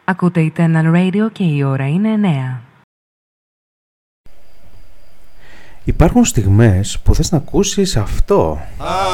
Ακούτε η Eternal Radio και η ώρα είναι 9. Υπάρχουν στιγμές που θες να ακούσεις αυτό.